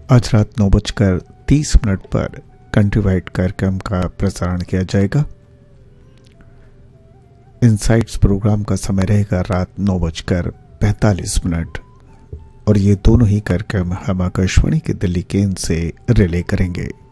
आज रात 9:30 पर कंट्री वाइड कार्यक्रम का प्रसारण किया जाएगा। इनसाइट्स प्रोग्राम का समय रहेगा रात 9:45 और ये दोनों ही कार्यक्रम हम आकाशवाणी के दिल्ली केंद्र से रिले करेंगे।